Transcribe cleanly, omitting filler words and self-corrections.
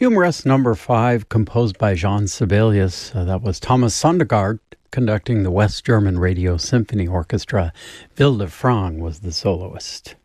Humorous number 5, composed by Jean Sibelius. That was Thomas Sondergaard conducting the West German Radio Symphony Orchestra. Wilde Frank was the soloist.